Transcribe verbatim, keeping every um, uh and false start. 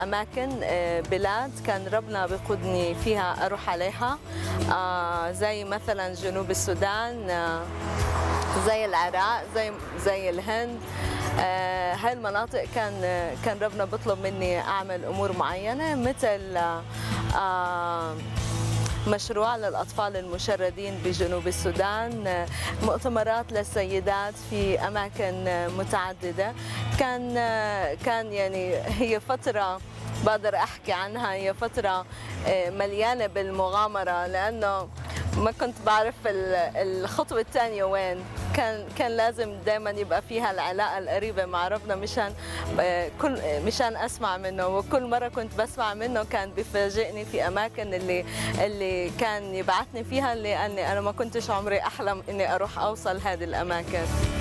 أماكن بلاد كان ربنا بيقودني فيها أروح عليها، زي مثلا جنوب السودان، زي العراق، زي زي الهند. هاي المناطق كان كان ربنا بيطلب مني أعمل أمور معينة، مثل مشروع للأطفال المشردين بجنوب السودان، مؤتمرات للسيدات في أماكن متعددة. كان كان يعني هي فترة بقدر أحكي عنها، هي فترة مليانة بالمغامرة، لأنه ما كنت بعرف الخطوة الثانية وين. كان كان لازم دائما يبقى فيها العلاقة القريبة مع ربنا، مشان كل مشان أسمع منه، وكل مرة كنت بسمع منه كان بيفاجئني في أماكن اللي اللي كان يبعثني فيها، اللي أني أنا ما كنتش عمري أحلم إني أروح أوصل هذه الأماكن.